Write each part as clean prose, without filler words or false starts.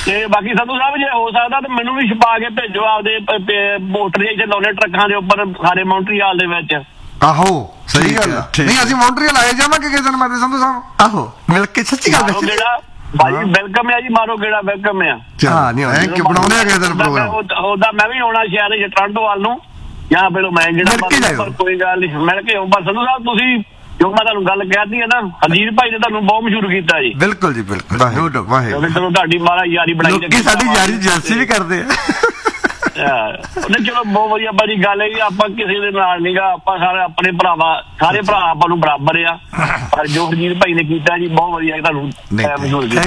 ਤੇ ਬਾਕੀ ਸੰਧੂ ਸਾਹਿਬ ਜੇ ਹੋ ਸਕਦਾ ਤਾਂ ਮੈਨੂੰ ਵੀ ਛਪਾ ਕੇ ਭੇਜੋ ਆਪਦੇ ਪੋਸਟਰ ਜਿਹੇ ਲਾਉਣੇ ਟਰੱਕਾਂ ਦੇ ਉੱਪਰ ਸਾਰੇ ਮੌਂਟਰੀਆਲ ਦੇ ਵਿੱਚ। ਆਹੋ ਸਹੀ ਗੱਲ ਨਹੀਂ, ਅਸੀਂ ਮੌਂਟਰੀਆਲ ਆਏ ਜਾਵਾਂਗੇ ਕਿਸੇ ਦਿਨ। ਮੈਂ ਸੰਧੂ ਸਾਹਿਬ ਆਹੋ ਮਿਲ ਕੇ ਸੱਚੀ ਗੱਲ ਭਾਈ ਵੈਲਕਮ ਹੈ ਜੀ, ਮਾਰੋ ਗੇੜਾ, ਵੈਲਕਮ ਆ। ਹਾਂ ਨਹੀਂ ਬਣਾਉਣੇ ਆ ਕਿਸੇ ਦਿਨ ਪ੍ਰੋਗਰਾਮ। ਉਹਦਾ ਮੈਂ ਵੀ ਆਉਣਾ ਸ਼ਹਿਰ ਚ ਟੋਰਾਂਟੋ ਵੱਲ ਨੂੰ, ਜਾਂ ਪਹਿਲਾਂ ਮੈਂ ਜਿਹੜਾ ਕੋਈ ਗੱਲ ਨਹੀਂ ਮਿਲ ਕੇ ਆਉਂ। ਪਰ ਸੰਧੂ ਸਾਹਿਬ ਤੁਸੀਂ ਜੋ ਮੈਂ ਤੁਹਾਨੂੰ ਗੱਲ ਕਹਿਤੀ ਹੈ ਨਾ, ਹਰਜੀਤ ਭਾਈ ਨੇ ਤੁਹਾਨੂੰ ਬਹੁਤ ਮਸ਼ਹੂਰ ਕੀਤਾ ਜੀ। ਬਿਲਕੁਲ ਜੀ ਬਿਲਕੁਲ, ਚਲੋ ਤੁਹਾਡੀ ਮਹਾਰਾਜ ਯਾਰੀ ਬਣਾਈ, ਸਾਡੀ ਯਾਰੀ ਜਲਸੀ ਵੀ ਕਰਦੇ ਆ। ਚਲੋ ਬਹੁਤ ਵਧੀਆ ਬਾਜੀ ਗੱਲ ਹੈ ਜੀ। ਆਪਾਂ ਕਿਸੇ ਦੇ ਨਾਲ ਨੀਗਾ, ਆਪਾਂ ਸਾਰੇ ਆਪਣੇ ਭਰਾਵਾ, ਸਾਰੇ ਭਰਾ ਆਪਾਂ ਨੂੰ ਬਰਾਬਰ ਆ। ਪਰ ਜੋ ਹਰਜੀਤ ਭਾਈ ਨੇ ਕੀਤਾ ਜੀ ਬਹੁਤ ਵਧੀਆ, ਤੁਹਾਨੂੰ ਮਸ਼ਹੂਰ ਕੀਤਾ।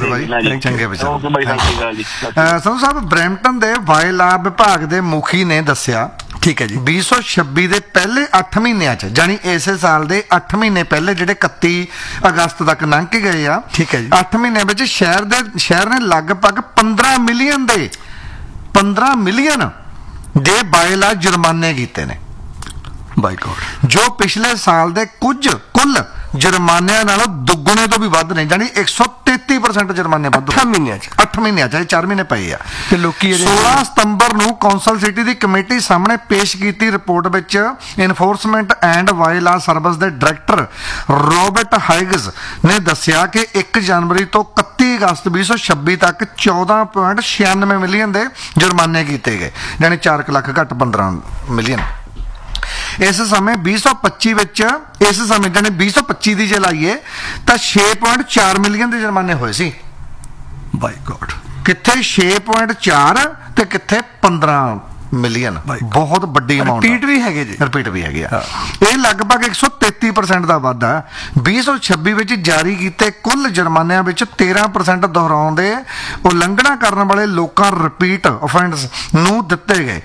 ਸੰਧੂ ਸਾਹਿਬ ਬਰੈਂਪਟਨ ਦੇ ਵਾਇਲਡ ਵਿਭਾਗ ਦੇ ਮੁਖੀ ਨੇ ਦੱਸਿਆ, ਠੀਕ ਹੈ ਜੀ, 2026 ਦੇ ਪਹਿਲੇ 8 ਮਹੀਨਿਆਂ ਚ, ਜਾਨੀ ਇਸੇ ਸਾਲ ਦੇ 8 ਮਹੀਨੇ ਪਹਿਲੇ ਜਿਹੜੇ 31 ਅਗਸਤ ਤੱਕ ਲੰਘ ਕੇ ਗਏ ਆ, ਠੀਕ ਹੈ ਜੀ, 8 ਮਹੀਨਿਆਂ ਵਿੱਚ ਸ਼ਹਿਰ ਨੇ ਲਗਭਗ 15 ਮਿਲੀਅਨ ਦੇ ਬਾਇਲਾ ਜੁਰਮਾਨੇ ਕੀਤੇ ਨੇ ਬਾਈ ਗॉड, ਜੋ ਪਿਛਲੇ ਸਾਲ ਦੇ ਕੁੱਲ ਜੁਰਮਾਨਿਆਂ ਨਾਲੋਂ ਦੁੱਗਣੇ ਤੋਂ ਵੀ ਵੱਧ ਨੇ। ਜਾਨੀ 133% ਜੁਰਮਾਨੇ ਵੱਧ 8 ਮਹੀਨਿਆਂ ਚ 4 ਮਹੀਨੇ ਪਏ ਆ। ਤੇ ਲੋਕੀ 16 ਸਤੰਬਰ ਨੂੰ ਕੌਂਸਲ ਸਿਟੀ ਦੀ ਕਮੇਟੀ ਸਾਹਮਣੇ ਪੇਸ਼ ਕੀਤੀ ਰਿਪੋਰਟ ਵਿੱਚ ਇਨਫੋਰਸਮੈਂਟ ਐਂਡ ਵਾਈਲਡ ਸਰਵਿਸ ਦੇ ਡਾਇਰੈਕਟਰ ਰੋਬਰਟ ਹਾਈਗਜ਼ ਨੇ ਦੱਸਿਆ ਕਿ 1 ਜਨਵਰੀ ਤੋਂ 31 ਅਗਸਤ 2026 ਤੱਕ 14.96 ਮਿਲੀਅਨ ਦੇ ਜੁਰਮਾਨੇ ਕੀਤੇ ਗਏ, ਜਾਨੀ 4 ਲੱਖ ਘੱਟ 15 ਮਿਲੀਅਨ। ਇਸ ਸਮੇਂ 2025 ਵਿੱਚ, ਇਸ ਸਮੇਂ ਜਾਨੀ 2025 ਦੀ ਜੇ ਲਾਈਏ ਤਾਂ 6.4 ਮਿਲੀਅਨ ਦੇ ਜੁਰਮਾਨੇ ਹੋਏ ਸੀ ਬਾਈ ਗॉड। ਕਿੱਥੇ 6.4 ਤੇ ਕਿੱਥੇ 15 ਮਿਲੀਅਨ, ਬਹੁਤ ਵੱਡੀ ਅਮਾਉਂਟ। ਰਿਪੀਟ ਵੀ ਹੈਗੇ ਆ। ਇਹ ਲਗਭਗ 133% ਦਾ ਵਾਧਾ। 2026 ਵਿੱਚ ਜਾਰੀ ਕੀਤੇ ਕੁੱਲ ਜੁਰਮਾਨਿਆਂ ਵਿੱਚ 13% ਦੁਹਰਾਉਂਦੇ ਉਲੰਘਣਾ ਕਰਨ ਵਾਲੇ ਲੋਕਾਂ ਰਿਪੀਟ ਅਫੈਂਡਸ ਨੂੰ ਦਿੱਤੇ ਗਏ।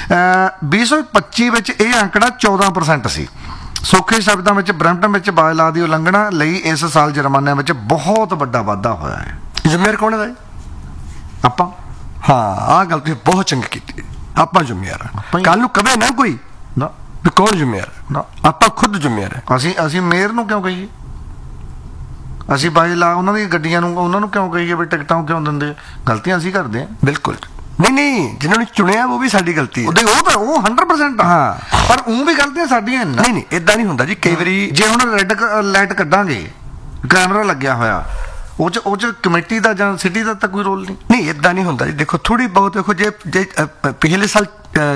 2025 ਵਿੱਚ ਇਹ ਅੰਕੜਾ 14% ਸੀ। ਸੌਖੇ ਸ਼ਬਦਾਂ ਵਿੱਚ ਬਰੈਂਪਟਨ ਵਿੱਚ ਬਾਇਲਾ ਦੀ ਉਲੰਘਣਾ ਲਈ ਇਸ ਸਾਲ ਜੁਰਮਾਨਿਆਂ ਵਿੱਚ ਬਹੁਤ ਵੱਡਾ ਵਾਧਾ ਹੋਇਆ ਹੈ। ਜ਼ਿੰਮੇਵਾਰ ਕੌਣ ਹੈ? ਆਪਾਂ। ਹਾਂ, ਆਹ ਗੱਲ ਤੁਸੀਂ ਬਹੁਤ ਚੰਗੀ ਕੀਤੀ। ਆਪਾਂ ਜ਼ਿੰਮੇਵਾਰ ਆ। ਕੱਲ ਨੂੰ ਕਵੇ ਨਾ ਕੋਈ ਨਾ ਵੀ ਕੌਣ ਜ਼ਿੰਮੇਵਾਰ ਨਾ, ਆਪਾਂ ਖੁਦ ਜ਼ਿੰਮੇਵਾਰ ਹੈ। ਅਸੀਂ ਮੇਅਰ ਨੂੰ ਕਿਉਂ ਕਹੀਏ? ਅਸੀਂ ਬਾਇਲਾ ਉਹਨਾਂ ਦੀ ਗੱਡੀਆਂ ਨੂੰ ਉਹਨਾਂ ਨੂੰ ਕਿਉਂ ਕਹੀਏ ਵੀ ਟਿਕਟਾਂ ਕਿਉਂ ਦਿੰਦੇ? ਗਲਤੀਆਂ ਅਸੀਂ ਕਰਦੇ ਹਾਂ। ਬਿਲਕੁਲ ਨਹੀਂ, ਜਿਹਨਾਂ ਨੇ ਚੁਣਿਆ ਉਹ ਵੀ ਸਾਡੀ ਗਲਤੀ ਹੈ। ਉਹ 100% ਹਾਂ, ਪਰ ਉਹ ਵੀ ਗਲਤੀਆਂ ਸਾਡੀਆਂ। ਨਹੀਂ ਏਦਾਂ ਨਹੀਂ ਹੁੰਦਾ ਜੀ। ਕਈ ਵਾਰੀ ਜੇ ਹੁਣ ਰੈੱਡ ਲਾਈਟ ਕੱਢਾਂਗੇ, ਕੈਮਰਾ ਲੱਗਿਆ ਹੋਇਆ, ਉਹ ਚ ਕਮੇਟੀ ਦਾ ਜਾਂ ਸਿਟੀ ਦਾ ਤਾਂ ਕੋਈ ਰੋਲ ਨਹੀਂ। ਏਦਾਂ ਨਹੀਂ ਹੁੰਦਾ ਜੀ। ਦੇਖੋ ਥੋੜੀ ਬਹੁਤ ਦੇਖੋ, ਜੇ ਪਿਛਲੇ ਸਾਲ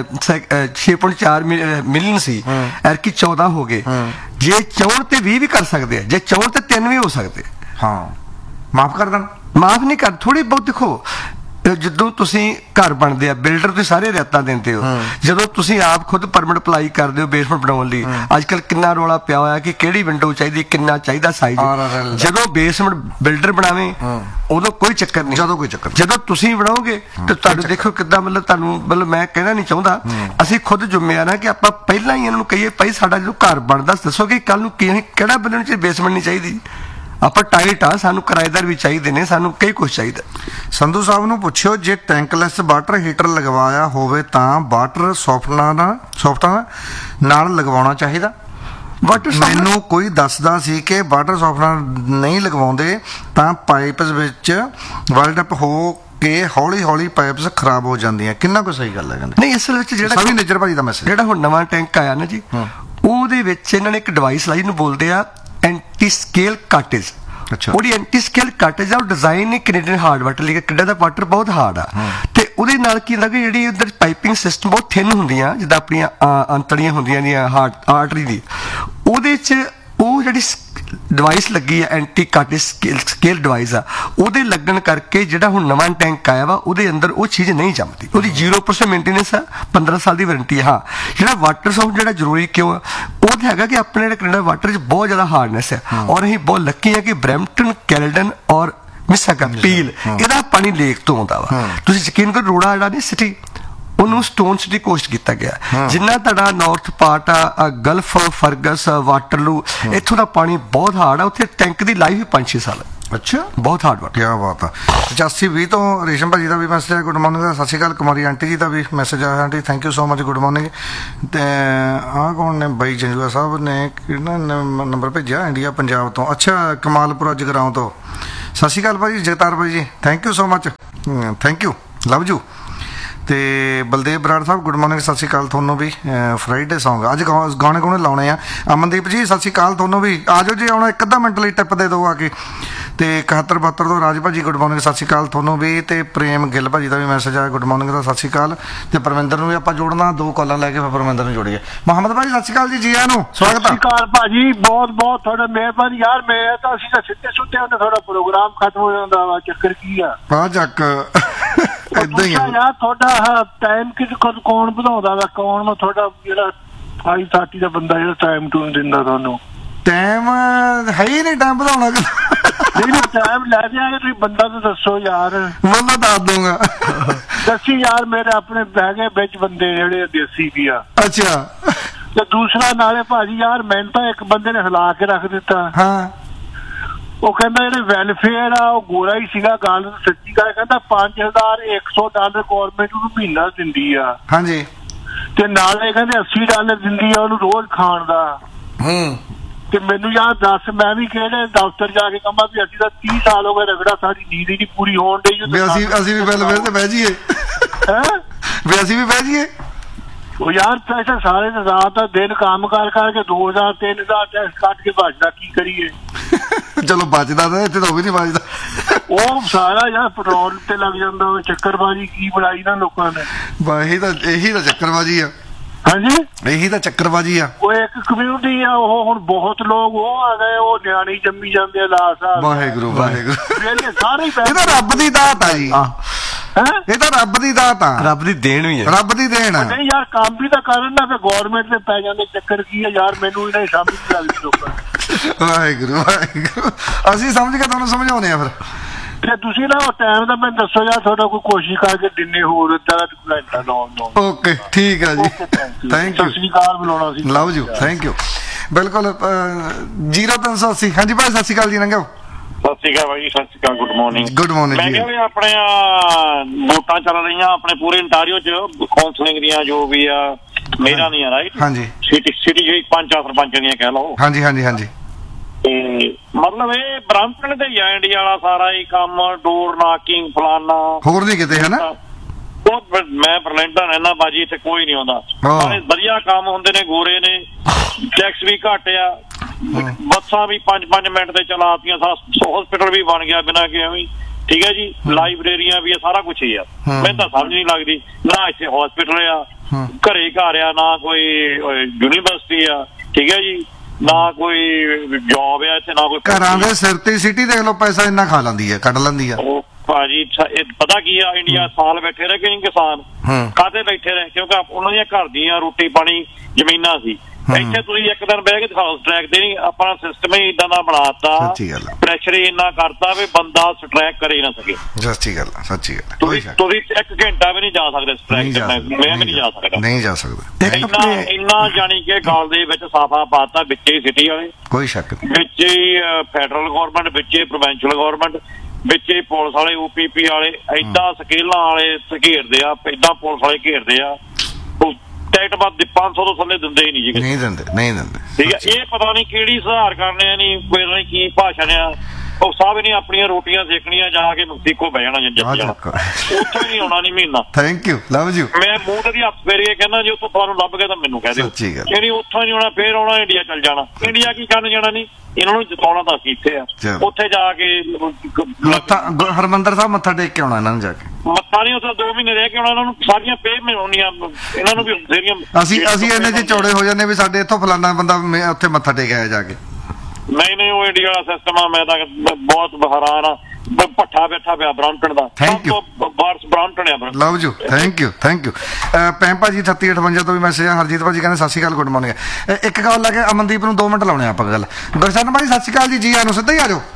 6.4 ਮਿਲੀਅਨ ਸੀ, ਐਰਕੀ 14 ਹੋ ਗਏ। ਜੇ ਚਾਹੁਣ ਤੇ 20 ਵੀ ਕਰ ਸਕਦੇ ਆ, ਜੇ ਚਾਹੁਣ ਤੇ 3 ਵੀ ਹੋ ਸਕਦੇ। ਹਾਂ, ਮਾਫ ਕਰ ਦੇਣ। ਮਾਫ ਨਹੀਂ ਕਰ, ਥੋੜੀ ਬਹੁਤ ਦੇਖੋ। ਜਦੋਂ ਤੁਸੀਂ ਘਰ ਬਣਦੇ ਆ, ਬਿਲਡਰ ਤੁਸੀਂ ਸਾਰੇ ਰਿਆਤਾਂ ਦਿੰਦੇ ਹੋ। ਜਦੋਂ ਤੁਸੀਂ ਆਪ ਖੁਦ ਪਰਮਿਟ ਅਪਲਾਈ ਕਰਦੇ ਹੋ ਬੇਸਮੈਂਟ ਬਣਾਉਣ ਲਈ, ਅੱਜ ਕੱਲ ਕਿੰਨਾ ਰੌਲਾ ਪਿਆ ਹੋਇਆ ਕਿ ਕਿਹੜੀ ਵਿੰਡੋ ਚਾਹੀਦੀ, ਕਿੰਨਾ ਚਾਹੀਦਾ ਸਾਈਜ਼। ਜਦੋਂ ਬੇਸਮੈਂਟ ਬਿਲਡਰ ਬਣਾਵੇ ਉਦੋਂ ਕੋਈ ਚੱਕਰ ਨਹੀਂ। ਜਦੋਂ ਤੁਸੀਂ ਬਣਾਓਗੇ ਤੇ ਤੁਹਾਨੂੰ ਦੇਖੋ ਕਿੱਦਾਂ, ਤੁਹਾਨੂੰ ਮੈਂ ਕਹਿਣਾ ਨਹੀਂ ਚਾਹੁੰਦਾ, ਅਸੀਂ ਖੁਦ ਜ਼ਿੰਮੇਵਾਰ ਹਾਂ ਕਿ ਆਪਾਂ ਪਹਿਲਾਂ ਹੀ ਇਹਨਾਂ ਨੂੰ ਕਹੀਏ ਭਾਈ ਸਾਡਾ ਜਦੋਂ ਘਰ ਬਣਦਾ ਦੱਸੋ ਕਿ ਕੱਲ ਨੂੰ ਕਿਹੜਾ ਬੰਦੇ ਨੂੰ ਬੇਸਮੈਂਟ ਨਹੀਂ ਚਾਹੀਦੀ। ਆਪਾਂ ਟਾਈਟ ਆ, ਸਾਨੂੰ ਕਿਰਾਏਦਾਰ ਵੀ ਚਾਹੀਦੇ ਨੇ, ਸਾਨੂੰ ਕਈ ਕੁਛ ਚਾਹੀਦਾ। ਸੰਧੂ ਸਾਹਿਬ ਨੂੰ ਪੁੱਛਿਓ, ਜੇ ਟੈਂਕਲੈਸ ਵਾਟਰ ਹੀਟਰ ਲਗਵਾਇਆ ਹੋਵੇ ਤਾਂ ਵਾਟਰ ਸੌਫਟਨਰ ਨਾਲ ਲਗਵਾਉਣਾ ਚਾਹੀਦਾ। ਮੈਨੂੰ ਕੋਈ ਦੱਸਦਾ ਸੀ ਕਿ ਵਾਟਰ ਸੌਫਟਨਰ ਨਹੀਂ ਲਗਵਾਉਂਦੇ ਤਾਂ ਪਾਈਪਸ ਵਿੱਚ ਵੈਲਡ ਅਪ ਹੋ ਕਿ ਹੌਲੀ ਹੌਲੀ ਪਾਈਪਸ ਖਰਾਬ ਹੋ ਜਾਂਦੀਆਂ। ਕਿੰਨਾ ਕੁ ਸਹੀ ਗੱਲ ਹੈ? ਕਹਿੰਦੇ ਨਹੀਂ, ਅਸਲ ਵਿੱਚ ਜਿਹੜਾ ਨਿੱਜਰ ਭਾਜੀ ਦਾ ਮੈਸੇਜ, ਜਿਹੜਾ ਹੁਣ ਨਵਾਂ ਟੈਂਕ ਆਇਆ ਨਾ ਜੀ, ਉਹਦੇ ਵਿੱਚ ਇਹਨਾਂ ਨੇ ਇੱਕ ਡਿਵਾਈਸ ਲਾਈ, ਜਿਹਨੂੰ ਬੋਲਦੇ ਆ ਐਂਟੀ ਸਕੇਲ ਕਾਟੇਜ। ਉਹਦੀ ਐਂਟੀ ਸਕੇਲ ਕਾਟੇਜ ਆ, ਉਹ ਡਿਜ਼ਾਈਨ ਹੀ ਕੈਨੇਡੀਅਨ ਹਾਰਡ ਵਾਟਰ ਲਈ। ਕੈਨੇਡਾ ਦਾ ਵਾਟਰ ਬਹੁਤ ਹਾਰਡ ਆ, ਤੇ ਉਹਦੇ ਨਾਲ ਕੀ ਹੁੰਦਾ ਕਿ ਜਿਹੜੀ ਉਧਰ ਪਾਈਪਿੰਗ ਸਿਸਟਮ ਬਹੁਤ ਥਿਨ ਹੁੰਦੀਆਂ, ਜਿੱਦਾਂ ਆਪਣੀਆਂ ਅੰਤੜੀਆਂ ਹੁੰਦੀਆਂ ਦੀਆਂ ਆਰਟਰੀ ਦੀ, ਉਹਦੇ 'ਚ ਉਹ ਜਿਹੜੀ ਡਿਵਾਈਸ ਲੱਗੀ ਆ, ਐਂਟੀ ਕਾਟੇਜ ਸਕੇਲ ਡਿਵਾਈਸ ਆ, ਉਹਦੇ ਲੱਗਣ ਕਰਕੇ ਜਿਹੜਾ ਹੁਣ ਨਵਾਂ ਟੈਂਕ ਆਇਆ ਵਾ, ਉਹਦੇ ਅੰਦਰ ਉਹ ਚੀਜ਼ ਨਹੀਂ ਜੰਮਦੀ। ਉਹਦੀ 0% ਮੇਨਟੇਨੈਂਸ ਆ, 15 ਸਾਲ ਦੀ ਵਾਰੰਟੀ। ਹਾਂ, ਜਿਹੜਾ ਵਾਟਰ ਸੌਫਟ ਜਿਹੜਾ ਜ਼ਰੂਰੀ ਕਿਉਂ ਆ, ਉਹ ਤਾਂ ਹੈਗਾ ਕਿ ਆਪਣੇ ਜਿਹੜਾ ਕੈਨੇਡਾ ਵਾਟਰ 'ਚ ਬਹੁਤ ਜ਼ਿਆਦਾ ਹਾਰਡਨੈਸ ਹੈ। ਔਰ ਅਸੀਂ ਬਹੁਤ ਲੱਕੀ ਆ ਕਿ ਬਰੈਂਪਟਨ, ਕੈਲਡਨ ਔਰ ਮਿਸਾਗਾ, ਪੀਲ, ਇਹਦਾ ਪਾਣੀ ਲੇਕ ਤੋਂ ਆਉਂਦਾ ਵਾ। ਤੁਸੀਂ ਯਕੀਨ ਕਰੋ, ਰੋੜਾ ਜਿਹੜਾ ਨਹੀਂ ਸਿਟੀ, ਉਹਨੂੰ ਸਟੋਨ ਸਿਟੀ ਕੋਸਟ ਕੀਤਾ ਗਿਆ। ਜਿੰਨਾ ਤੁਹਾਡਾ ਨਾਰਥ ਪਾਰਟ ਆ, ਗਲਫ, ਫਰਗਸ, ਵਾਟਰਲੂ, ਇੱਥੋਂ ਦਾ ਪਾਣੀ ਬਹੁਤ ਹਾਰਡ ਆ। ਉੱਥੇ ਟੈਂਕ ਦੀ ਲਾਈਫ 5-6 ਸਾਲ। ਅੱਛਾ, ਬਹੁਤ ਹਾਰਡ ਵਾਟਰ। ਕਿਆ ਬਾਤ ਆ। 8520 ਤੋਂ ਰੇਸ਼ਮ ਭਾਜੀ ਦਾ ਵੀ ਮੈਸੇਜ ਆਇਆ, ਗੁੱਡ ਮਾਰਨਿੰਗ। ਸਤਿ ਸ਼੍ਰੀ ਅਕਾਲ। ਕੁਮਾਰੀ ਆਂਟੀ ਜੀ ਦਾ ਵੀ ਮੈਸੇਜ ਆਇਆ, aunty thank you so much, good morning. ਤੇ ਆਹ ਕੌਣ ਨੇ? ਬਾਈ ਜੰਜੂਆ ਸਾਹਿਬ ਨੇ ਕਿਹੜਾ ਨੰਬਰ ਭੇਜਿਆ? ਇੰਡੀਆ, ਪੰਜਾਬ ਤੋਂ। ਅੱਛਾ, ਕਮਾਲਪੁਰਾ ਜਗਰਾਉਂ ਤੋਂ। ਸਤਿ ਸ਼੍ਰੀ ਅਕਾਲ ਭਾਜੀ, ਜਗਤਾਰ ਭਾਈ ਜੀ, thank you so much. Thank you love you. ਤੇ ਬਲਦੇਵ ਬਰਾੜ ਸਾਹਿਬ ਗੁੱਡ ਮਾਰਨਿੰਗ, ਸਤਿ ਸ਼੍ਰੀ ਅਕਾਲ ਤੁਹਾਨੂੰ ਵੀ। ਫਰਾਈਡੇ ਸੌਂਗ ਅੱਜ ਗਾਣੇ ਗੁਣੇ ਲਾਉਣੇ ਆ। ਅਮਨਦੀਪ ਜੀ ਸਤਿ ਸ਼੍ਰੀ ਅਕਾਲ ਤੁਹਾਨੂੰ ਵੀ, ਆ ਜਾਓ ਜੀ, ਆਉਣਾ ਇੱਕ ਅੱਧਾ ਮਿੰਟ ਲਈ ਟਿਪ ਦੇ ਦਿਓ ਆ ਕੇ। ਤੇ 7172 ਤੋਂ ਰਾਜ ਭਾਜੀ ਗੁੱਡ ਮਾਰਨਿੰਗ, ਸਤਿ ਸ਼੍ਰੀ ਅਕਾਲ ਤੁਹਾਨੂੰ ਵੀ। ਤੇ ਪ੍ਰੇਮ ਗਿੱਲ ਭਾਜੀ ਦਾ ਵੀ ਮੈਸੇਜ ਆਇਆ ਗੁੱਡ ਮਾਰਨਿੰਗ ਦਾ, ਸਤਿ ਸ਼੍ਰੀ ਅਕਾਲ। ਤੇ ਪਰਮਿੰਦਰ ਨੂੰ ਵੀ ਆਪਾਂ ਜੋੜਨਾ, 2 ਕਾਲਾਂ ਲੈ ਕੇ ਫਿਰ ਪਰਮਿੰਦਰ ਨੂੰ ਜੋੜੀਏ। ਮੁਹੰਮਦ ਭਾਜੀ ਸਤਿ ਸ਼੍ਰੀ ਅਕਾਲ ਜੀ, ਜੀ ਆਇਆਂ ਨੂੰ, ਸਵਾਗਤ ਆ। ਸਤਿ ਸ਼੍ਰੀ ਅਕਾਲ ਭਾਜੀ, ਬਹੁਤ ਬਹੁਤ ਤੁਹਾਡਾ ਮਿਹਰਬਾਨੀ ਯਾਰ। ਮੈਂ ਤਾਂ ਅਸੀਂ ਤਾਂ ਸਿੱਧੇ ਸੁੱਤੇ ਹੁੰਦੇ, ਤੁਹਾਡਾ ਪ੍ਰੋਗਰਾਮ ਖਤਮ ਹੋ ਜਾਂਦਾ ਵਾ, ਚੱਕਰ ਕੀ ਆ? ਆ ਚੱਕ ਏਦਾਂ ਹੀ ਆ ਯਾਰ। ਤੁਹਾਡਾ ਟਾਈਮ ਕੌਣ ਵਧਾਉਂਦਾ ਵਾ? ਕੌਣ ਵਾ ਤੁਹਾਡਾ ਜਿਹੜਾ 5:30 ਦਾ ਬੰਦਾ ਜਿਹੜਾ ਟਾਈਮ ਟੂਮ ਦਿੰਦਾ ਤੁਹਾਨੂੰ? ਟਾਈਮ ਹੈ ਹੀ ਨਹੀਂ, ਟਾਈਮ ਵਧਾਉਣਾ ਨਹੀਂ ਟਾਈਮ ਲੈ ਜਾਗੇ ਤੁਸੀਂ, ਬੰਦਾ ਤਾਂ ਦੱਸੋ ਯਾਰ। ਮੈਂ ਦੱਸ ਦੂੰਗਾ। ਦੱਸੀ ਯਾਰ, ਮੇਰੇ ਆਪਣੇ ਬਹਿ ਗਏ ਵਿੱਚ ਬੰਦੇ ਜਿਹੜੇ ਦੇਸੀ ਵੀ ਆ। ਅੱਛਾ। ਤੇ ਦੂਸਰਾ ਨਾਲੇ ਭਾਜੀ ਯਾਰ, ਮੈਨੂੰ ਤਾਂ ਇੱਕ ਬੰਦੇ ਨੇ ਹਿਲਾ ਕੇ ਰੱਖ ਦਿੱਤਾ। ਹਾਂ। ਉਹ ਕਹਿੰਦਾ ਜਿਹੜੇ ਵੈਲਫੇਅਰ ਆ ਉਹ ਗੋਰਾ ਹੀ ਸੀਗਾ, ਗੱਲ ਸੱਚੀ ਗੱਲ। ਕਹਿੰਦਾ $5100 ਗੌਰਮੈਂਟ ਨੂੰ ਮਹੀਨਾ ਦਿੰਦੀ ਆ। ਹਾਂਜੀ। ਤੇ ਨਾਲੇ ਕਹਿੰਦੇ $80 ਦਿੰਦੀ ਆ ਉਹਨੂੰ ਰੋਜ਼ ਖਾਣ ਦਾ। ਤੇ ਮੈਨੂੰ ਯਾਰ ਦੱਸ, ਮੈਂ ਵੀ ਕਿਹੜੇ ਦਫ਼ਤਰ ਜਾ ਕੇ ਕਹਾਂ ਵੀ ਅਸੀਂ ਤਾਂ 30 ਸਾਲ ਹੋ ਗਏ ਰਗੜਾ, ਸਾਡੀ ਨੀਂਦ ਹੀ ਨਹੀਂ ਪੂਰੀ ਹੋਣ ਡਈ। ਅਸੀਂ ਵੀ ਵੈਲਫੇਅਰ ਤੇ ਬਹਿ ਜਾਈਏ, ਵੀ ਅਸੀਂ ਵੀ ਬਹਿ ਜਾਈਏ। ਉਹ ਯਾਰ ਪੈਸੇ ਸਾਰੇ ਰਾਤ ਦਾ ਦਿਨ ਕੰਮ ਕਰਕੇ 2000 3000 ਟੈਕਸ ਕੱਟ ਕੇ ਭੱਜਦਾ, ਕੀ ਕਰੀਏ? ਚਲੋ ਬਚਦਾ ਤਾਂ ਇੱਥੇ ਤਾਂ ਉਹ ਵੀ ਨਹੀਂ ਬਚਦਾ। ਉਹ ਸਾਰਾ ਯਾਰ ਪੈਟਰੋਲ ਤੇ ਲੱਗ ਜਾਂਦਾ। ਉਹ ਚੱਕਰਬਾਜੀ ਕੀ ਬਣਾਈ ਨਾ ਲੋਕਾਂ ਨੇ। ਇਹੀ ਤਾਂ ਚੱਕਰਬਾਜੀ ਆ। ਹਾਂਜੀ, ਇਹੀ ਤਾਂ ਚੱਕਰਬਾਜੀ ਆ। ਉਹ ਇੱਕ ਕਮਿਊਨਿਟੀ ਆ, ਉਹ ਹੁਣ ਬਹੁਤ ਲੋਕ ਉਹ ਆ ਗਏ, ਉਹ ਨਿਆਣੀ ਜੰਮੀ ਜਾਂਦੇ ਆ ਲਾਸ ਆ। ਵਾਹਿਗੁਰੂ ਵਾਹਿਗੁਰੂ, ਸਾਰੇ ਇਹ ਤਾਂ ਰੱਬ ਦੀ ਦਾਤ ਆ ਜੀ। ਇਹ ਤਾਂ ਰੱਬ ਦੀ ਦਾਤ ਆ, ਰੱਬ ਦੀ ਦੇਣ ਵੀ ਹੈ, ਰੱਬ ਦੀ ਦੇਣ। ਨਹੀਂ ਯਾਰ, ਕੰਮ ਵੀ ਤਾਂ ਕਰਨ ਨਾ, ਫਿਰ ਗੌਰਮੈਂਟ ਦੇ ਪੈ ਜਾਂਦੇ। ਚੱਕਰ ਕੀ ਆ ਯਾਰ, ਮੈਨੂੰ ਇਹਨਾਂ ਦੀ ਸਮਝ ਨਹੀਂ ਲੱਗਦੀ ਲੋਕਾਂ ਨੂੰ। ਵਾਹਿਗੁਰੂ ਵਾਹਿਗੁਰੂ, ਅਸੀਂ ਸਮਝ ਕੇ ਤੁਹਾਨੂੰ ਸਮਝਾਉਂਦੇ ਆ। ਫਿਰ ਤੇ ਤੁਸੀਂ ਨਾ ਉਹ ਟਾਈਮ ਦਾ ਮੈਨੂੰ ਦੱਸੋ ਯਾਰ, ਤੁਹਾਡਾ ਕੋਈ ਕੋਸ਼ਿਸ਼ ਕਰਕੇ ਦਿਨੇ ਹੋਰ ਇੱਦਾਂ ਦਾ ਘੰਟਾ ਲਾਉਣ। ਓਕੇ ਠੀਕ ਆ ਜੀ, ਥੈਂਕ ਯੂ। ਸਤਿ ਸ਼੍ਰੀ ਅਕਾਲ ਬੁਲਾਉਣਾ ਸੀ, ਲਵ ਯੂ, ਥੈਂਕ ਯੂ। ਬਿਲਕੁਲ 0380। ਹਾਂਜੀ ਭਾਈ ਸਤਿ ਸ਼੍ਰੀ ਅਕਾਲ ਜੀ, ਨੰਗੋ। ਸਤਿ ਸ਼੍ਰੀ ਅਕਾਲ ਭਾਈ, ਸਤਿ ਸ਼੍ਰੀ ਅਕਾਲ, ਗੁੱਡ ਮਾਰਨਿੰਗ। ਗੁੱਡ ਮਾਰਨਿੰਗ ਮੈਂ ਜੀ। ਕਿਹਾ ਵੀ ਆਪਣੇ ਵੋਟਾਂ ਚੱਲ ਰਹੀਆਂ ਆਪਣੇ ਪੂਰੇ ਇੰਟਾਰੀਓ ਚ, ਕਾਉਂਸਲਿੰਗ ਦੀਆਂ ਜੋ ਵੀ ਆ ਮੇਰਾ ਦੀਆਂ, ਰਾਈਟ? ਹਾਂਜੀ। ਸਿਟੀ ਜਿਹੜੀ ਸਰਪੰਚ ਦੀਆਂ ਕਹਿ ਲਓ। ਹਾਂਜੀ ਹਾਂਜੀ ਹਾਂਜੀ। ਤੇ ਮਤਲਬ ਇਹ ਬ੍ਰਾਂਪਟਨ ਤੇ ਹੀ ਆ ਇੰਡੀਆ ਵਾਲਾ ਸਾਰਾ ਹੀ ਕੰਮ, ਡੋਰ ਨਾਕਿੰਗ ਫਲਾਨਾ, ਹੋਰ ਨਹੀਂ ਕਿਤੇ ਹੈ ਨਾ? ਮੈਂ ਬਰਲਿੰਟਨ ਰਹਿਣਾ ਬਾਜੀ, ਇੱਥੇ ਕੋਈ ਨਹੀਂ ਆਉਂਦਾ। ਵਧੀਆ ਕੰਮ ਹੁੰਦੇ ਨੇ, ਗੋਰੇ ਨੇ, ਟੈਕਸ ਵੀ ਘੱਟ ਆ, ਬੱਸਾਂ ਵੀ 5-5 ਮਿੰਟ ਤੇ ਚਲਾਤੀਆਂ, ਹਸਪੀਟਲ ਵੀ ਬਣ ਗਿਆ ਬਿਨਾਂ ਕਿ ਐਵੇਂ, ਠੀਕ ਹੈ ਜੀ, ਲਾਇਬ੍ਰੇਰੀਆਂ ਵੀ ਆ, ਸਾਰਾ ਕੁਛ ਹੀ ਆ। ਮੈਨੂੰ ਤਾਂ ਸਮਝ ਨਹੀਂ ਲੱਗਦੀ, ਨਾ ਇੱਥੇ ਹਸਪੀਟਲ ਆ, ਘਰੇ ਘਰ ਆ, ਨਾ ਕੋਈ ਯੂਨੀਵਰਸਿਟੀ ਆ, ਠੀਕ ਹੈ ਜੀ, ਨਾ ਕੋਈ ਜੌਬ ਆ ਇੱਥੇ, ਨਾ ਕੋਈ। ਘਰਾਂ ਦੇ ਸਿਰ ਤੇ ਸਿਟੀ ਦੇਖ ਲਓ, ਪੈਸਾ ਇੰਨਾ ਖਾ ਲੈਂਦੀ ਹੈ, ਕੱਢ ਲੈਂਦੀ ਆ। ਉਹ ਭਾਜੀ ਪਤਾ ਕੀ ਆ, ਇੰਡੀਆ ਸਾਲ ਬੈਠੇ ਰਹੇ ਕਿ ਕਿਸਾਨ ਕਾਹਤੇ ਬੈਠੇ ਰਹੇ? ਕਿਉਂਕਿ ਉਹਨਾਂ ਦੀਆਂ ਘਰ ਦੀਆਂ ਰੋਟੀ ਪਾਣੀ ਜ਼ਮੀਨਾਂ ਸੀ। ਇੱਥੇ ਤੁਸੀਂ ਇੱਕ ਦਿਨ ਬਹਿ ਕੇ ਦਿਖਾਓ ਸਟ੍ਰੈਕ ਦੇ, ਨਹੀਂ ਆਪਣਾ ਸਿਸਟਮ ਹੀ ਇਦਾਂ ਦਾ ਬਣਾਤਾ, ਪ੍ਰੈਸ਼ਰ ਹੀ ਇੰਨਾ ਕਰਤਾ ਵੀ ਬੰਦਾ ਸਟ੍ਰੈਕ ਕਰ ਹੀ ਨਾ ਸਕੇ। ਸੱਚੀ ਗੱਲ, ਸੱਚੀ ਗੱਲ। ਤੁਸੀਂ 1 ਘੰਟਾ ਵੀ ਨਹੀਂ ਜਾ ਸਕਦੇ ਸਟ੍ਰੈਕ ਤੇ, ਮੈਂ ਵੀ ਨਹੀਂ ਜਾ ਸਕਦਾ, ਨਹੀਂ ਜਾ ਸਕਦਾ। ਇੰਨਾ ਜਾਣੀ ਕਿ ਗਲ ਦੇ ਵਿੱਚ ਸਾਫਾ ਪਾਤਾ, ਵਿੱਚ ਹੀ ਸਿਟੀ ਵਾਲੇ, ਕੋਈ ਸ਼ੱਕ ਨਹੀਂ, ਵਿੱਚ ਹੀ ਫੈਡਰਲ ਗੌਰਮੈਂਟ, ਵਿੱਚ ਹੀ ਪ੍ਰੋਵਿੰਸ਼ੀਅਲ ਗੌਰਮੈਂਟ, ਵਿੱਚ ਹੀ ਪੁਲਿਸ ਵਾਲੇ, OPP ਵਾਲੇ, ਏਦਾਂ ਸਕੇਲਾਂ ਵਾਲੇ ਘੇਰਦੇ ਆ, ਏਦਾਂ ਪੁਲਿਸ ਵਾਲੇ ਘੇਰਦੇ ਆ। ਟਿਕਟ ਬਾਅਦ 500 ਤੋਂ ਥੱਲੇ ਦਿੰਦੇ ਹੀ ਨਹੀਂ ਜੀ, ਨਹੀਂ ਦਿੰਦੇ, ਨਹੀਂ ਦਿੰਦੇ। ਠੀਕ ਹੈ, ਇਹ ਪਤਾ ਨਹੀਂ ਕਿਹੜੀ ਸੁਧਾਰ ਕਰਨੇ ਆ, ਨਹੀਂ ਕੋਈ ਨਹੀਂ ਕੀ ਭਾਸ਼ਾ ਨੇ ਆ। ਉਹ ਸਭ ਨੇ ਆਪਣੀਆਂ ਰੋਟੀਆਂ ਸੇਕਣੀਆਂ, ਜਾ ਕੇ ਮੈਕਸੀਕੋ ਬਹਿ ਜਾਣਾ, ਉੱਥੋਂ ਹੀ ਨਹੀਂ ਆਉਣਾ ਨਹੀਂ ਮਹੀਨਾ। Thank you, love you. ਮੈਂ ਮੂੰਹ ਤੇ ਹੱਥ ਫੇਰ ਕੇ ਕਹਿੰਦਾ, ਜੇ ਉੱਥੋਂ ਤੁਹਾਨੂੰ ਲੱਭ ਗਿਆ ਤਾਂ ਮੈਨੂੰ ਕਹਿ ਦਿਓ, ਜਿਹੜੀ ਉੱਥੋਂ ਨਹੀਂ ਆਉਣਾ, ਫੇਰ ਆਉਣਾ ਇੰਡੀਆ ਚੱਲ ਜਾਣਾ। ਇੰਡੀਆ ਕੀ ਕਰਨ ਜਾਣਾ? ਨਹੀਂ, ਇਹਨਾਂ ਨੂੰ ਜਿਤਾਉਣਾ ਤਾਂ ਅਸੀਂ ਇੱਥੇ ਆ। ਉੱਥੇ ਜਾ ਕੇ ਹਰਮੰਦਰ ਸਾਹਿਬ ਮੱਥਾ ਟੇਕ ਕੇ ਆਉਣਾ ਇਹਨਾਂ ਨੂੰ, ਜਾ ਕੇ ਮੱਥਾ ਨਹੀਂ, ਉੱਥੇ 2 ਮਹੀਨੇ ਰਹਿ ਕੇ ਆਉਣਾ। ਇਹਨਾਂ ਨੂੰ ਸਾਰੀਆਂ ਪੇ ਮਿਲਣੀਆਂ, ਇਹਨਾਂ ਨੂੰ ਵੀ ਬਥੇਰੀਆਂ। ਅਸੀਂ ਇੰਨੇ ਚ ਚੌੜੇ ਹੋ ਜਾਂਦੇ ਵੀ ਸਾਡੇ ਇੱਥੋਂ ਫਲਾਨਾ ਬੰਦਾ ਉੱਥੇ ਮੱਥਾ ਟੇਕ ਆਇਆ ਜਾ ਕੇ। ਨਹੀਂ, ਉਹ ਇੰਡੀਆ ਵਾਲਾ ਸਿਸਟਮ ਆ, ਮੈਂ ਤਾਂ ਬਹੁਤ ਹੈਰਾਨ ਆ। ਭੱਠਾ ਬੈਠਾ ਪਿਆ ਬ੍ਰਾਂਪਟਨ ਦਾ, ਬ੍ਰਾਂਪਟਨ ਆ। Love you, thank you, thank you. ਪੈਮ ਭਾਜੀ 3858 ਤੋਂ ਵੀ ਮੈਸੇਜ ਆ। ਹਰਜੀਤ ਭਾਜੀ ਕਹਿੰਦੇ ਸਤਿ ਸ਼੍ਰੀ ਅਕਾਲ, ਗੁੱਡ ਮਾਰਨਿੰਗ। ਇੱਕ ਕਾਲ ਲੈ ਕੇ ਅਮਨਦੀਪ ਨੂੰ 2 ਮਿੰਟ ਲਾਉਣੇ ਆਪਾਂ ਗੱਲ। ਗੁਰਸ਼ਰਨ ਭਾਜੀ ਸਤਿ ਸ਼੍ਰੀ ਅਕਾਲ ਜੀ, ਜੀ ਆਇਆਂ ਨੂੰ, ਸਿੱਧਾ ਹੀ ਆ ਜਾਓ।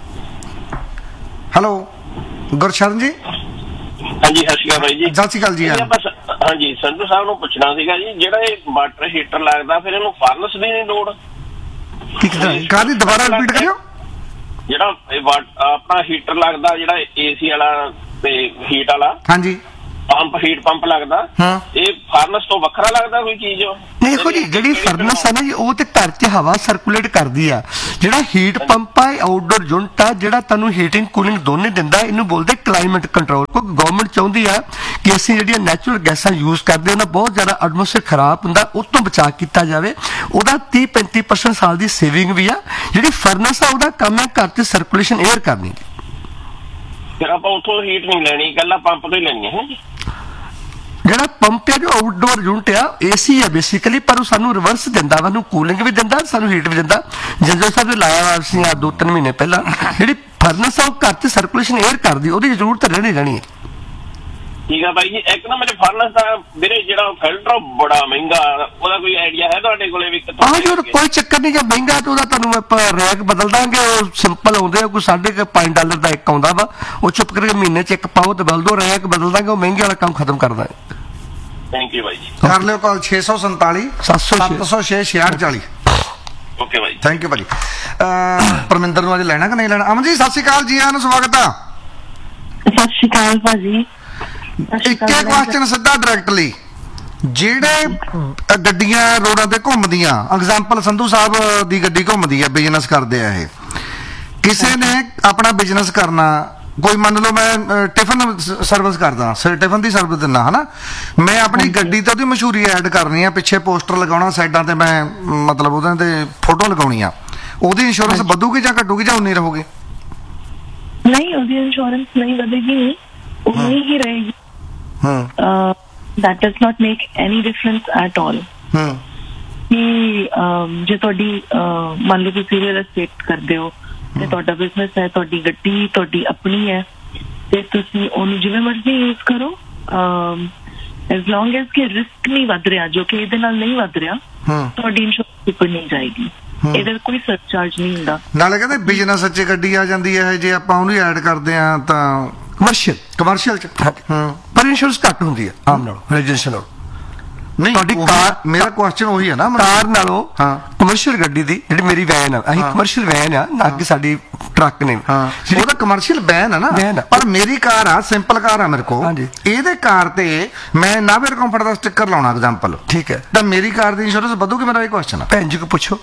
ਹੈਲੋ ਗੁਰਸ਼ਰਨ ਜੀ। ਹਾਂਜੀ ਸਤਿ ਸ਼੍ਰੀ ਅਕਾਲ ਬਾਈ ਜੀ। ਸਤਿ ਸ਼੍ਰੀ ਅਕਾਲ ਜੀ। ਹਾਂਜੀ ਸੰਧੂ ਸਾਹਿਬ ਨੂੰ ਪੁੱਛਣਾ ਸੀਗਾ ਜੀ, ਜਿਹੜਾ ਇਹ ਵਾਟਰ ਹੀਟਰ ਲੱਗਦਾ, ਫਿਰ ਇਹਨੂੰ ਫਰਨਸ ਦੀ ਨਹੀਂ ਲੋੜ? ਕਾਹਦੀ? ਦੁਬਾਰਾ ਰਿਪੀਟ ਕਰਿਓ। ਜਿਹੜਾ ਆਪਣਾ ਹੀਟਰ ਲੱਗਦਾ, ਜਿਹੜਾ AC ਵਾਲਾ ਤੇ ਹੀਟ ਵਾਲਾ, ਹਾਂਜੀ, ਹੀਟ ਪੰਪ ਲੱਗਦਾ, ਇਹ ਫਰਨਸ ਤੋਂ ਵੱਖਰਾ ਲੱਗਦਾ ਕੋਈ ਚੀਜ਼? ਦੇਖੋ ਜੀ ਜਿਹੜੀ ਫਰਨਸ ਆ ਨਾ ਜੀ ਉਹ ਤੇ ਘਰ 'ਚ ਹਵਾ ਸਰਕੂਲੇਟ ਕਰਦੀ ਆ। ਜਿਹੜਾ ਹੀਟ ਪੰਪ ਆ ਆਊਟਡੋਰ ਯੂਨਿਟ ਆ ਜਿਹੜਾ ਤੁਹਾਨੂੰ ਹੀਟਿੰਗ ਕੂਲਿੰਗ ਦੋਨੇ ਦਿੰਦਾ, ਇਹਨੂੰ ਬੋਲਦੇ ਕਲਾਈਮੇਟ ਕੰਟਰੋਲ। ਕਿਉਂਕਿ ਗਵਰਨਮੈਂਟ ਚਾਹੁੰਦੀ ਆ ਕਿ ਅਸੀਂ ਜਿਹੜੀਆਂ ਨੈਚੁਰਲ ਗੈਸਾਂ ਯੂਜ਼ ਕਰਦੇ ਉਹਨਾਂ ਬਹੁਤ ਜ਼ਿਆਦਾ ਐਟਮੋਸਫੇਅਰ ਖਰਾਬ ਹੁੰਦਾ, ਉਸ ਤੋਂ ਬਚਾਅ ਕੀਤਾ ਜਾਵੇ। ਉਹਦਾ 30-35% ਸਾਲ ਦੀ ਸੇਵਿੰਗ ਵੀ ਆ। ਜਿਹੜੀ ਫਰਨਸ ਆ ਉਹਦਾ ਕੰਮ ਹੈ ਘਰ 'ਚ ਸਰਕੂਲੇਸ਼ਨ ਏਅਰ ਕਰਨੀ। ਫਿਰ ਆਪਾਂ ਉੱਥੋਂ ਹੀਟ ਨਹੀਂ ਲੈਣੀ, ਇਕੱਲਾ ਪੰਪ ਤੋਂ ਹੀ ਲੈਣੀ ਹੈ ਜੀ। ਜਿਹੜਾ ਪੰਪ ਹੈ ਜੋ ਆਊਟਡੋਰ ਯੂਨਿਟ ਆ AC ਆ ਬੇਸਿਕਲੀ, ਪਰ ਉਹ ਸਾਨੂੰ ਰਿਵਰਸ ਦਿੰਦਾ, ਸਾਨੂੰ ਕੂਲਿੰਗ ਵੀ ਦਿੰਦਾ, ਸਾਨੂੰ ਹੀਟ ਵੀ ਦਿੰਦਾ। ਜੰਜਲ ਸਾਹਿਬ ਨੇ ਲਾਇਆ ਵਾ ਸੀ 2-3 ਮਹੀਨੇ ਪਹਿਲਾਂ। ਜਿਹੜੀ ਫਰਨਸ ਆ ਉਹ ਘਰ 'ਚ ਸਰਕੂਲੇਸ਼ਨ ਏਅਰ ਕਰਦੀ, ਉਹਦੀ ਜ਼ਰੂਰਤ ਰਹਿਣੀ ਹੈ। ਠੀਕ ਆ ਬਾਈ ਜੀ। ਇੱਕ ਨਾ ਮੇਰੇ ਫਰਨਸ ਦਾ ਵੀਰੇ ਜਿਹੜਾ ਫਿਲਟਰ ਬੜਾ ਮਹਿੰਗਾ, ਉਹਦਾ ਕੋਈ ਆਈਡੀਆ ਹੈ ਤੁਹਾਡੇ ਕੋਲੇ ਵੀ ਕਿੱਥੋਂ? ਹਾਂ ਜੀ, ਕੋਈ ਚੱਕਰ ਨਹੀਂ, ਜੇ ਮਹਿੰਗਾ ਤੇ ਉਹਦਾ ਤੁਹਾਨੂੰ ਆਪਾਂ ਰੈਕ ਬਦਲ ਦਾਂਗੇ। ਉਹ ਸਿੰਪਲ ਆਉਂਦੇ ਆ, ਕੋਈ $5.5 ਦਾ ਇੱਕ ਆਉਂਦਾ ਵਾ, ਉਹ ਚੁੱਪ ਕਰਕੇ ਮਹੀਨੇ 'ਚ ਇੱਕ ਪਾਓ ਤੇ ਬਦਲ ਦੋ, ਰੈਕ ਬਦਲ ਦਾਂਗੇ, ਉਹ ਮਹਿੰਗੇ ਵਾਲਾ ਕੰਮ ਖਤਮ ਕਰ ਦਾਂਗੇ। ਥੈਂਕ ਯੂ ਬਾਈ ਜੀ। ਕਰ ਲਿਓ ਕਾਲ 647 706 6640। ਓਕੇ ਬਾਈ, ਥੈਂਕ ਯੂ ਭਾਜੀ। ਪਰਮਿੰਦਰ ਨੂੰ ਅੱਜ ਲੈਣਾ ਕਿ ਨਹੀਂ ਲੈਣਾ? ਅਮਨ ਜੀ ਸਤਿ ਸ਼੍ਰੀ ਅਕਾਲ ਜੀ, ਆਇਆਂ ਨੂੰ ਸਵਾਗਤ ਆ। ਸਤਿ ਸ਼੍ਰੀ ਅਕਾਲ ਭਾਜੀ। ਇੱਕੇ ਕੁਐਸਚਨ ਸਿੱਧਾ ਡਾਇਰੈਕਟਲੀ, ਜਿਹੜੇ ਗੱਡੀਆਂ ਰੋਡਾਂ ਤੇ ਘੁੰਮਦੀਆਂ, ਐਗਜ਼ਾਮਪਲ ਸੰਧੂ ਸਾਹਿਬ ਦੀ ਗੱਡੀ ਘੁੰਮਦੀ ਆ, ਬਿਜ਼ਨਸ ਕਰਦੇ ਆ ਇਹ, ਕਿਸੇ ਨੇ ਆਪਣਾ ਬਿਜ਼ਨਸ ਕਰਨਾ, ਕੋਈ ਮੰਨ ਲਓ ਮੈਂ ਟਿਫਨ ਸਰਵਿਸ ਕਰਦਾ, ਟਿਫਨ ਦੀ ਸਰਵਿਸ ਦਿੰਦਾ ਹਨਾ, ਮੈਂ ਆਪਣੀ ਗੱਡੀ ਤੇ ਉਹਦੀ ਮਸ਼ਹੂਰੀ ਐਡ ਕਰਨੀ ਆ, ਪਿੱਛੇ ਪੋਸਟਰ ਲਗਾਉਣਾ, ਸਾਈਡਾਂ ਤੇ ਮੈਂ ਮਤਲਬ ਉਹਦੇ ਤੇ ਫੋਟੋ ਲਗਾਉਣੀ ਆ, ਉਹਦੀ ਇੰਸ਼ੋਰੈਂਸ ਵਧੂਗੀ ਜਾਂ ਘਟੂਗੀ ਜਾਂ ਉਨੀ ਰਹੂਗੀ? ਨਹੀਂ, ਉਹਦੀ ਇੰਸ਼ੋਰੈਂਸ ਨਹੀਂ ਵਧੇਗੀ, ਉਨੀ ਹੀ ਰਹੇਗੀ। that does not make any difference at all। ਕਿ ਜੇ ਤੁਹਾਡੀ ਮੰਨ ਲਓ ਤੁਸੀਂ ਰੀਅਲ ਐਸਟੇਟ ਕਰਦੇ ਹੋ ਤੇ ਤੁਹਾਡਾ ਬਿਜ਼ਨਸ ਹੈ, ਤੁਹਾਡੀ ਗੱਡੀ ਤੁਹਾਡੀ ਆਪਣੀ ਹੈ, ਤੇ ਤੁਸੀਂ ਉਹਨੂੰ ਜਿਵੇਂ ਮਰਜ਼ੀ ਯੂਜ਼ ਕਰੋ, as long as ਕਿ ਰਿਸਕ ਨਹੀਂ ਵੱਧ ਰਿਹਾ, ਜੋ ਕਿ ਇਹਦੇ ਨਾਲ ਨਹੀਂ ਵੱਧ ਰਿਹਾ, ਤੁਹਾਡੀ ਇੰਸ਼ੋਰੈਂਸ ਉੱਪਰ ਨਹੀਂ ਜਾਏਗੀ। ਇਹਦਾ ਕੋਈ ਸਰਚਾਰਜ ਨਹੀਂ ਹੁੰਦਾ। ਨਾਲੇ ਕਹਿੰਦੇ ਬਿਜ਼ਨਸ 'ਚ ਗੱਡੀ ਆ ਜਾਂਦੀ ਹੈ, ਜੇ ਆਪਾਂ ਉਹਨੂੰ ਐਡ ਕਰਦੇ ਆ ਤਾਂ ਕਮਰਸ਼ੀਅਲ 'ਚ ਪਰ ਇੰਸ਼ੋਰੈਂਸ ਘੱਟ ਹੁੰਦੀ ਹੈ ਆਮ ਨਾਲੋਂ, ਰੈਜ਼ੀਡੈਂਸ਼ੀਅਲ ਨਾਲੋਂ। ਨਹੀਂ, ਤੁਹਾਡੀ ਕਾਰ, ਮੇਰਾ ਕੁਐਸਚਨ ਉਹੀ ਹੈ ਨਾ, ਕਾਰ ਨਾਲੋਂ ਕਮਰਸ਼ੀਅਲ ਗੱਡੀ ਦੀ, ਜਿਹੜੀ ਮੇਰੀ ਵੈਨ ਆ, ਅਸੀਂ ਕਮਰਸ਼ੀਅਲ ਵੈਨ ਆ, ਨਾ ਕਿ ਸਾਡੀ ਟਰੱਕ ਨੇ, ਉਹਦਾ ਕਮਰਸ਼ੀਅਲ ਵੈਨ ਆ ਨਾ, ਪਰ ਮੇਰੀ ਕਾਰ ਆ, ਸਿੰਪਲ ਕਾਰ ਆ ਮੇਰੇ ਕੋਲ, ਇਹਦੇ ਕਾਰ ਤੇ ਮੈਂ ਨਾਵੇਰ ਕੰਫਰਟ ਦਾ ਸਟicker ਲਾਉਣਾ ਐਗਜ਼ਾਮਪਲ, ਠੀਕ ਹੈ, ਤਾਂ ਮੇਰੀ ਕਾਰ ਦੀ ਇੰਸ਼ੋਰੈਂਸ ਵਧੂਗੀ? ਮੇਰਾ ਇਹ ਕੁਐਸਚਨ ਆ। ਭੈਣ ਜੀ ਕੋ ਪੁੱਛੋ।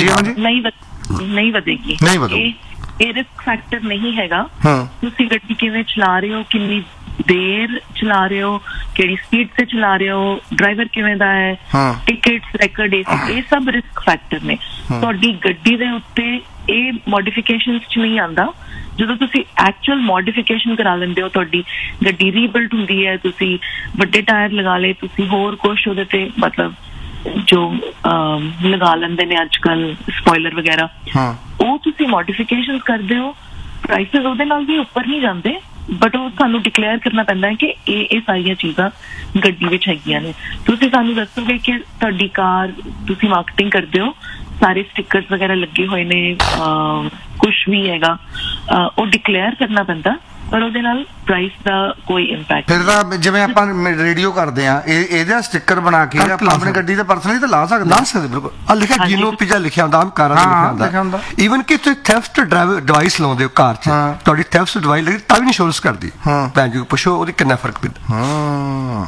ਨਹੀਂ ਵਧੇਗੀ, ਨਹੀਂ ਵਧੂਗੀ। ਇਹ ਰਿਸਕ ਫੈਕਟਰ ਨਹੀਂ ਹੈਗਾ। ਤੁਸੀਂ ਗੱਡੀ ਕਿਵੇਂ ਚਲਾ ਰਹੇ ਹੋ, ਕਿੰਨੀ ਦੇਰ ਚਲਾ ਰਹੇ ਹੋ, ਕਿਹੜੀ ਸਪੀਡ ਤੇ ਚਲਾ ਰਹੇ ਹੋ, ਡਰਾਈਵਰ ਕਿਵੇਂ ਦਾ ਹੈ, ਟਿਕਟਸ, ਰੈਕੋਰਡ, ਇਹ ਸਭ ਰਿਸਕ ਫੈਕਟਰ ਨੇ। ਤੁਹਾਡੀ ਗੱਡੀ ਦੇ ਉੱਤੇ ਇਹ ਮੋਡੀਫਿਕੇਸ਼ਨਸ ਚ ਨਹੀਂ ਆਉਂਦਾ। ਜਦੋਂ ਤੁਸੀਂ ਐਕਚੁਅਲ ਮੋਡੀਫਿਕੇਸ਼ਨ ਕਰਾ ਲੈਂਦੇ ਹੋ, ਤੁਹਾਡੀ ਗੱਡੀ ਰੀਬਿਲਡ ਹੁੰਦੀ ਹੈ, ਤੁਸੀਂ ਵੱਡੇ ਟਾਇਰ ਲਗਾ ਲਏ, ਤੁਸੀਂ ਹੋਰ ਕੁਛ ਉਹਦੇ ਤੇ ਮਤਲਬ ਜੋ ਲਗਾ ਲੈਂਦੇ ਨੇ ਅੱਜ ਕੱਲ ਸਪੋਇਲਰ ਵਗੈਰਾ, ਉਹ ਤੁਸੀਂ ਮੋਡੀਫਿਕੇਸ਼ਨ ਕਰਦੇ ਹੋ, ਪ੍ਰਾਈਸਿਸ ਉਹਦੇ ਨਾਲ ਵੀ ਉੱਪਰ ਨਹੀਂ ਜਾਂਦੇ, ਬਟ ਉਹ ਸਾਨੂੰ ਡਿਕਲੇਅਰ ਕਰਨਾ ਪੈਂਦਾ ਹੈ ਕਿ ਇਹ ਸਾਰੀਆਂ ਚੀਜ਼ਾਂ ਗੱਡੀ ਵਿੱਚ ਹੈਗੀਆਂ ਨੇ। ਤੁਸੀਂ ਸਾਨੂੰ ਦੱਸੋਗੇ ਕਿ ਤੁਹਾਡੀ ਕਾਰ, ਤੁਸੀਂ ਮਾਰਕੀਟਿੰਗ ਕਰਦੇ ਹੋ, ਸਾਰੇ ਸਟਿੱਕਰਸ ਵਗੈਰਾ ਲੱਗੇ ਹੋਏ ਨੇ, ਕੁਛ ਵੀ ਹੈਗਾ, ਉਹ ਡਿਕਲੇਅਰ ਕਰਨਾ ਪੈਂਦਾ, ਪਰ ਉਹਦੇ ਨਾਲ ਪ੍ਰਾਈਸ ਦਾ ਕੋਈ ਇੰਪੈਕਟ। ਫਿਰ ਤਾਂ ਜਿਵੇਂ ਆਪਾਂ ਰੇਡੀਓ ਕਰਦੇ ਆ, ਇਹਦਾ ਸਟicker ਬਣਾ ਕੇ ਆਪਾਂ ਆਪਣੀ ਗੱਡੀ ਤੇ ਪਰਸਨਲੀ ਤਾਂ ਲਾ ਸਕਦੇ। ਬਿਲਕੁਲ। ਆ ਲਿਖਿਆ ਜੀਨੋ ਪੀਜ਼ਾ ਲਿਖਿਆ ਹੁੰਦਾ, ਆਮ ਕਾਰਾਂ ਤੇ ਲਿਖਿਆ ਹੁੰਦਾ। ਈਵਨ ਕਿ ਤੁਸੀਂ ਥੈਫਟ ਡਿਵਾਈਸ ਲਾਉਂਦੇ ਹੋ ਕਾਰ 'ਚ, ਤੁਹਾਡੀ ਥੈਫਟ ਡਿਵਾਈਸ ਲੱਗੀ ਤਾਂ ਵੀ ਇੰਸ਼ੋਰੈਂਸ ਕਰਦੀ। ਭੈਣ ਜੀ ਪੁੱਛੋ ਉਹਦੀ ਕਿੰਨਾ ਫਰਕ ਪੈਂਦਾ।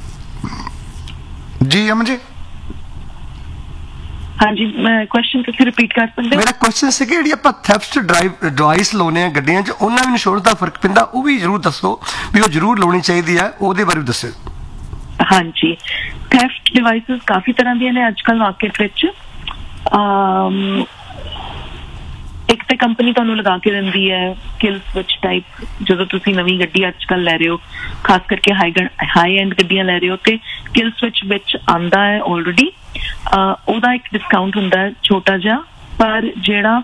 ਜੀ ਅਮਨ ਜੀ। ਹਾਂਜੀ, ਮੈਂ ਕੁਐਸਚਨ ਤੁਸੀਂ ਰਿਪੀਟ ਕਰ ਸਕਦੇ ਹੋ? ਮੇਰਾ ਕੁਐਸਚਨ ਸੀ ਕਿ ਜਿਹੜੀ ਆਪਾਂ ਥੈਫਟ ਡਿਵਾਈਸ ਲਾਉਨੇ ਆ ਗੱਡੀਆਂ 'ਚ, ਉਹਨਾਂ ਨੂੰ ਇੰਸ਼ੋਰੈਂਸ ਦਾ ਫਰਕ ਪੈਂਦਾ, ਉਹ ਵੀ ਜ਼ਰੂਰ ਦੱਸੋ ਵੀ ਉਹ ਜ਼ਰੂਰ ਲਾਉਣੀ ਚਾਹੀਦੀ ਹੈ, ਉਹਦੇ ਬਾਰੇ ਵੀ ਦੱਸਿਓ। ਹਾਂਜੀ, ਥੈਫਟ ਡਿਵਾਈਸਿਸ ਕਾਫੀ ਤਰ੍ਹਾਂ ਦੀਆਂ ਨੇ ਅੱਜ ਕੱਲ ਮਾਰਕੀਟ ਵਿੱਚ। ਇੱਕ ਤੇ ਕੰਪਨੀ ਤੁਹਾਨੂੰ ਲਗਾ ਕੇ ਦਿੰਦੀ ਹੈ ਕਿਲ ਸਵਿਚ ਟਾਈਪ, ਜਦੋਂ ਤੁਸੀਂ ਨਵੀਂ ਗੱਡੀ ਅੱਜ ਕੱਲ ਲੈ ਰਹੇ ਹੋ, ਖਾਸ ਕਰਕੇ ਹਾਈ ਐਂਡ ਗੱਡੀਆਂ ਲੈ ਰਹੇ ਹੋ, ਤੇ ਕਿਲ ਸਵਿਚ ਵਿੱਚ ਆਉਂਦਾ ਹੈ ਆਲਰੇਡੀ, ਉਹਦਾ ਇੱਕ ਡਿਸਕਾਊਂਟ ਹੁੰਦਾ ਹੈ ਛੋਟਾ ਜਿਹਾ, ਪਰ ਜਿਹੜਾ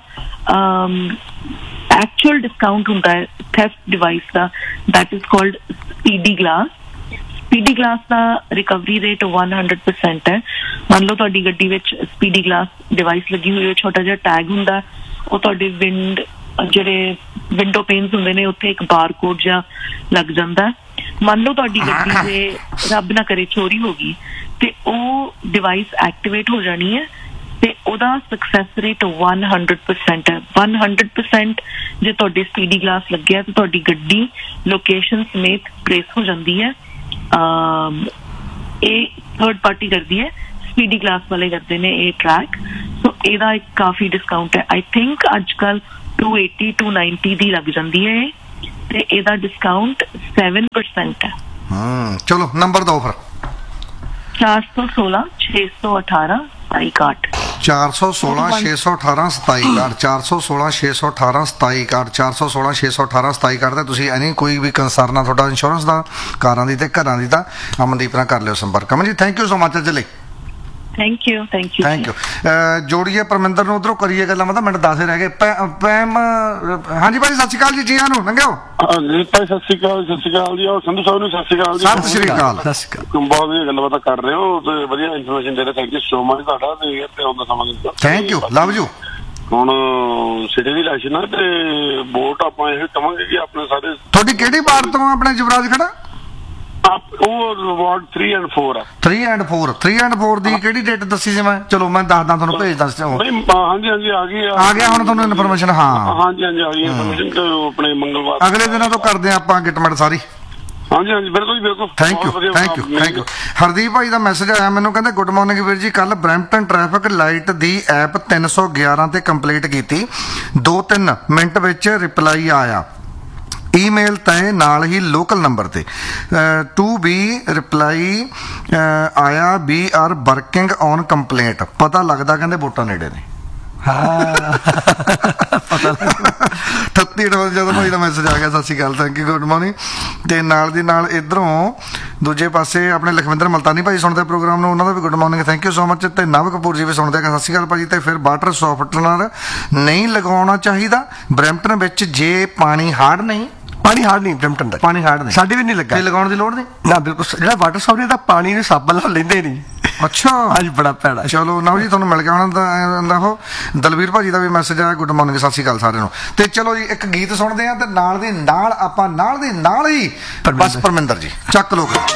ਐਕਚੁਅਲ ਡਿਸਕਾਊਂਟ ਹੁੰਦਾ ਹੈ theft device the, that is called speedy glass. Speedy glass the recovery rate 100% ਹੈ। ਮੰਨ ਲਓ ਤੁਹਾਡੀ ਗੱਡੀ ਵਿੱਚ ਸਪੀਡੀ ਗਲਾਸ ਡਿਵਾਈਸ ਲੱਗੀ ਹੋਈ ਹੈ, ਛੋਟਾ ਜਿਹਾ ਟੈਗ ਹੁੰਦਾ, ਉਹ ਤੁਹਾਡੇ ਜਿਹੜੇ ਵਿੰਡੋ ਪੇਨਸ ਹੁੰਦੇ ਨੇ ਉੱਥੇ ਇੱਕ ਬਾਰਕੋਡ ਜਿਹਾ ਲੱਗ ਜਾਂਦਾ। ਮੰਨ ਲਓ ਤੁਹਾਡੀ ਗੱਡੀ ਦੇ ਰੱਬ ਨਾ ਕਰੇ ਚੋਰੀ ਹੋ ਗਈ, ਤੇ ਉਹ ਡਿਵਾਈਸ ਐਕਟੀਵੇਟ ਹੋ ਜਾਣੀ ਹੈ, ਤੇ ਉਹਦਾ ਸਕਸੈਸ ਰੇਟ 100% ਹੈ। 100% ਜੇ ਤੁਹਾਡੇ ਸਪੀਡੀ ਗਲਾਸ ਲੱਗਿਆ ਤੇ ਤੁਹਾਡੀ ਗੱਡੀ ਲੋਕੇਸ਼ਨ ਸਮੇਤ ਟ੍ਰੇਸ ਹੋ ਜਾਂਦੀ ਹੈ। ਇਹ ਥਰਡ ਪਾਰਟੀ ਕਰਦੀ ਹੈ, ਸਪੀਡੀ ਕਲਾਸ ਵਾਲੇ ਕਰਦੇ ਨੇ ਇਹ ਟਰੈਕ, ਸੋ ਇਹਦਾ ਇੱਕ ਕਾਫੀ ਡਿਸਕਾਊਂਟ ਹੈ। ਆਈ ਥਿੰਕ ਅੱਜ ਕੱਲ 280 290 ਦੀ ਲੱਗ ਜਾਂਦੀ ਹੈ ਤੇ ਇਹਦਾ ਡਿਸਕਾਊਂਟ 7% ਹੈ। ਚਲੋ ਨੰਬਰ ਦਿਓ ਫਿਰ। 416 618 2761 416 618 2761 416 618 2761 416 618 2761 ਤੇ ਤੁਸੀਂ ਐਨੀ ਕੋਈ ਵੀ ਕੰਸਰਨ ਆ ਤੁਹਾਡਾ ਇੰਸ਼ੋਰੈਂਸ ਦਾ, ਕਾਰਾਂ ਦੀ ਤੇ ਘਰਾਂ ਦੀ, ਤਾਂ ਅਮਨਦੀਪ ਨਾਲ ਕਰ ਲਿਓ ਸੰਪਰਕ। Aman ji thank you so much ਅੱਜ ਲਈ। ਥੈਂਕ ਯੂ ਜੋੜੀਏ ਪਰਮਿੰਦਰ ਨੂੰ ਉਧਰੋਂ ਕਰੀਏ ਗੱਲਾਂ, ਮਤਲਬ ਮਿੰਟ 10 ਰਹਿ ਗਏ। ਪੈਮ ਹਾਂਜੀ ਭਾਈ ਸਤਿ ਸ਼੍ਰੀ ਅਕਾਲ ਜੀ, ਜੀ ਆਨੂੰ ਲੰਘਿਓ। ਹਾਂਜੀ ਭਾਈ ਸਤਿ ਸ਼੍ਰੀ ਅਕਾਲ ਜੀ, ਔਰ ਸੰਧੂ ਸਾਹਿਬ ਨੂੰ ਸਤਿ ਸ਼੍ਰੀ ਅਕਾਲ ਜੀ। ਸਤਿ ਸ਼੍ਰੀ ਅਕਾਲ। ਬਹੁਤ ਵਧੀਆ ਗੱਲਬਾਤ ਕਰ ਰਹੇ ਹੋ ਤੇ ਵਧੀਆ ਇਨਫੋਰਮੇਸ਼ਨ ਦੇ ਰਹੇ, ਥੈਂਕ ਯੂ ਸੋ ਮਚ ਤੁਹਾਡਾ ਤੇ ਆਉਂਦਾ ਸਮਾਂ ਦਿੱਤਾ। Thank you, love you. ਹੁਣ ਸਿਟੀ ਦੀ ਇਲੈਕਸ਼ਨ ਆ ਤੇ ਵੋਟ ਆਪਾਂ ਇਹ ਕਵਾਂਗੇ ਕਿ ਆਪਣੇ ਸਾਰੇ। ਤੁਹਾਡੀ ਕਿਹੜੀ ਵਾਰਡ ਤੋਂ ਆਪਣੇ ਯੁਵਰਾਜ ਖੜਾ? ਉਹ ਵਾਰਡ 3 and 4 ਆ। 3 and 4 ਦੀ ਕਿਹੜੀ ਡੇਟ ਦੱਸੀ ਸੀ ਮੈਂ? ਚਲੋ ਮੈਂ ਦੱਸਦਾ ਤੁਹਾਨੂੰ, ਭੇਜਦਾ। ਹਾਂਜੀ ਆ ਗਿਆ ਹੁਣ ਤੁਹਾਨੂੰ ਇਨਫੋਰਮੇਸ਼ਨ। ਹਾਂਜੀ ਆ ਗਈ ਇਨਫੋਰਮੇਸ਼ਨ ਤੇ ਆਪਣੇ ਮੰਗਲਵਾਰ ਅਗਲੇ ਦਿਨਾਂ ਤੋਂ ਕਰਦੇ ਆਪਾਂ ਗਿਟਮਟ ਸਾਰੀ। ਹਾਂਜੀ ਬਿਲਕੁਲ thank you. Hardeep Bhai the message ਆਇਆ ਮੈਨੂੰ, ਕਹਿੰਦੇ ਗੁੱਡ ਮਾਰਨਿੰਗ ਵੀਰ ਜੀ, ਕੱਲ ਬਰੈਂਪਟਨ ਟ੍ਰੈਫਿਕ ਲਾਈਟ ਦੀ ਐਪ 311 ਤੇ ਕੰਪਲੀਟ ਕੀਤੀ, 2-3 ਮਿੰਟ ਵਿੱਚ ਰਿਪਲਾਈ ਆਇਆ, ਈਮੇਲ ਤੇ ਨਾਲ ਹੀ ਲੋਕਲ ਨੰਬਰ ਤੇ ਟੂ ਬੀ ਰਿਪਲਾਈ ਆਇਆ, ਵੀ ਆਰ ਵਰਕਿੰਗ ਔਨ ਕੰਪਲੇਂਟ। ਪਤਾ ਲੱਗਦਾ ਕਹਿੰਦੇ ਵੋਟਾਂ ਨੇੜੇ ਨੇ। 38 ਜਦੋਂ ਭਾਈ ਦਾ ਮੈਸੇਜ ਆ ਗਿਆ, ਸਤਿ ਸ਼੍ਰੀ ਅਕਾਲ, ਥੈਂਕ ਯੂ, ਗੁੱਡ ਮਾਰਨਿੰਗ। ਤੇ ਨਾਲ ਦੀ ਨਾਲ ਇਧਰੋਂ ਦੂਜੇ ਪਾਸੇ ਆਪਣੇ ਲਖਵਿੰਦਰ ਮਲਤਾਨੀ ਭਾਈ ਸੁਣਦੇ ਪ੍ਰੋਗਰਾਮ ਨੂੰ, ਉਹਨਾਂ ਦਾ ਵੀ good morning, thank you so much. ਤੇ ਨਵ ਕਪੂਰ ਜੀ ਵੀ ਸੁਣਦੇ, ਸਤਿ ਸ਼੍ਰੀ ਅਕਾਲ ਭਾਜੀ। ਤੇ ਫਿਰ ਵਾਟਰ ਸੌਫਟਨਰ ਨਹੀਂ ਲਗਾਉਣਾ ਚਾਹੀਦਾ ਬਰੈਂਪਟਨ ਵਿੱਚ ਜੇ ਪਾਣੀ ਹਾਰਡ ਨਹੀਂ? ਪਾਣੀ ਹਾਰਡ ਨਹੀਂ ਬਰੈਂਪਟਨ ਦਾ, ਪਾਣੀ ਹਾਰਡ ਨਹੀਂ, ਸਾਡੇ ਵੀ ਨਹੀਂ ਲੱਗਾ, ਲਗਾਉਣ ਦੀ ਲੋੜ ਨਹੀਂ ਨਾ। ਬਿਲਕੁਲ ਜਿਹੜਾ ਵਾਟਰ ਸੌਫਟ ਦਾ ਪਾਣੀ ਨੂੰ ਸਾਬਣ ਨਾਲ ਲੈਂਦੇ ਨਹੀਂ। ਅੱਛਾ, ਅੱਜ ਬੜਾ ਭੈੜਾ। ਚਲੋ ਨਵ ਜੀ ਤੁਹਾਨੂੰ ਮਿਲ ਗਿਆ ਉਹਨਾਂ ਦਾ ਉਹ ਦਲਵੀਰ ਭਾਜੀ ਦਾ ਵੀ ਮੈਸੇਜ ਆਇਆ, ਗੁੱਡ ਮਾਰਨਿੰਗ, ਸਤਿ ਸ਼੍ਰੀ ਅਕਾਲ ਸਾਰਿਆਂ ਨੂੰ। ਤੇ ਚਲੋ ਜੀ ਇੱਕ ਗੀਤ ਸੁਣਦੇ ਆ ਤੇ ਨਾਲ ਦੀ ਨਾਲ ਆਪਾਂ ਨਾਲ ਦੀ ਨਾਲ ਹੀ ਬਸ ਪਰਮਿੰਦਰ ਜੀ ਚੱਕ ਲੋ।